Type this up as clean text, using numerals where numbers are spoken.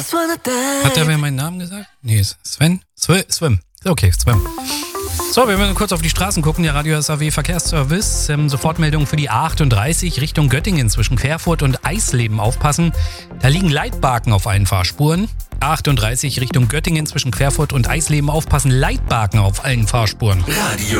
Hat der wer meinen Namen gesagt? Nee, Sven? Swim. Okay, Swim. So, wir müssen kurz auf die Straßen gucken. Der Radio SAW Verkehrsservice. Sofortmeldung für die A38 Richtung Göttingen zwischen Querfurt und Eisleben aufpassen. Da liegen Leitbarken auf allen Fahrspuren. A38 Richtung Göttingen zwischen Querfurt und Eisleben aufpassen. Leitbarken auf allen Fahrspuren. Radio